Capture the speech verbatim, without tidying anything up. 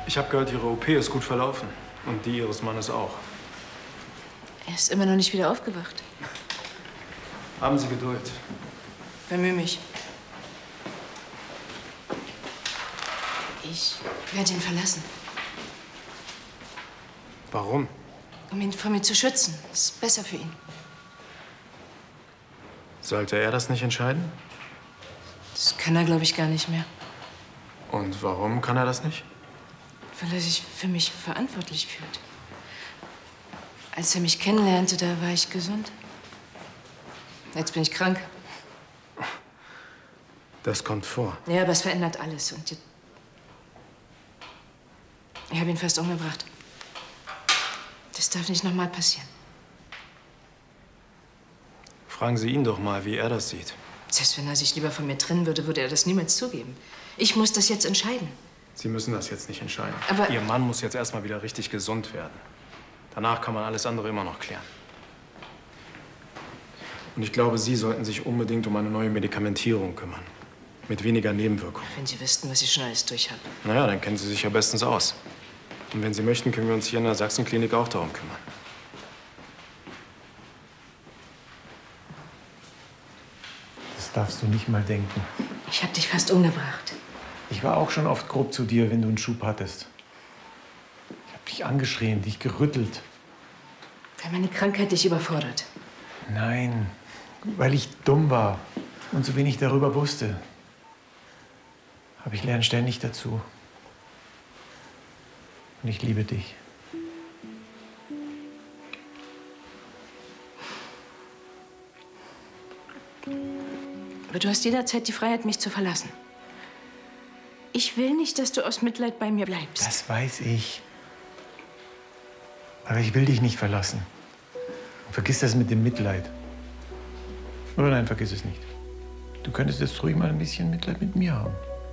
Ich habe gehört, Ihre O P ist gut verlaufen. Und die Ihres Mannes auch. Er ist immer noch nicht wieder aufgewacht. Haben Sie Geduld. Bemühe mich. Ich werde ihn verlassen. Warum? Um ihn vor mir zu schützen. Das ist besser für ihn. Sollte er das nicht entscheiden? Das kann er, glaube ich, gar nicht mehr. Und warum kann er das nicht? Weil er sich für mich verantwortlich fühlt. Als er mich kennenlernte, da war ich gesund. Jetzt bin ich krank. Das kommt vor. Ja, aber es verändert alles. Und jetzt... Ich habe ihn fast umgebracht. Das darf nicht nochmal passieren. Fragen Sie ihn doch mal, wie er das sieht. Selbst wenn er sich lieber von mir trennen würde, würde er das niemals zugeben. Ich muss das jetzt entscheiden. Sie müssen das jetzt nicht entscheiden. Aber Ihr Mann muss jetzt erstmal wieder richtig gesund werden. Danach kann man alles andere immer noch klären. Und ich glaube, Sie sollten sich unbedingt um eine neue Medikamentierung kümmern. Mit weniger Nebenwirkungen. Wenn Sie wüssten, was ich schon alles durch habe. Naja, dann kennen Sie sich ja bestens aus. Und wenn Sie möchten, können wir uns hier in der Sachsenklinik auch darum kümmern. Das darfst du nicht mal denken. Ich habe dich fast umgebracht. Ich war auch schon oft grob zu dir, wenn du einen Schub hattest. Ich habe dich angeschrien, dich gerüttelt. Weil meine Krankheit dich überfordert. Nein, weil ich dumm war und so wenig darüber wusste. Aber ich lerne ständig dazu. Und ich liebe dich. Aber du hast jederzeit die Freiheit, mich zu verlassen. Ich will nicht, dass du aus Mitleid bei mir bleibst. Das weiß ich. Aber ich will dich nicht verlassen. Und vergiss das mit dem Mitleid. Oder nein, vergiss es nicht. Du könntest jetzt ruhig mal ein bisschen Mitleid mit mir haben.